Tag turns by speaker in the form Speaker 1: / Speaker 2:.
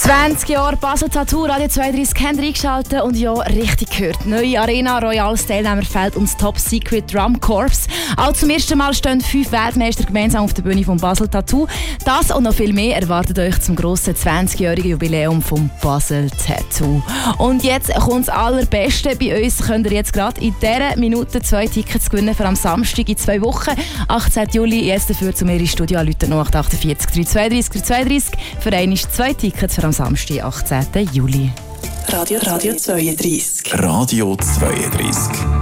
Speaker 1: 20 Jahre Basel Tattoo, Radio 32 haben eingeschaltet und ja, richtig gehört. Neue Arena, Royals Teilnehmerfeld und das Top Secret Drum Corps. Auch zum ersten Mal stehen 5 Weltmeister gemeinsam auf der Bühne von Basel Tattoo. Das und noch viel mehr erwartet euch zum grossen 20-jährigen Jubiläum vom Basel Tattoo. Und jetzt kommt das Allerbeste. Bei uns könnt ihr jetzt gerade in dieser Minute 2 Tickets gewinnen für am Samstag in 2 Wochen. 18. Juli, jetzt dafür zu mir ins Studio anrufen, 0848 332 332. Für einmal 2 Tickets für am Samstag, 18. Juli.
Speaker 2: Radio 32.
Speaker 3: Radio 32.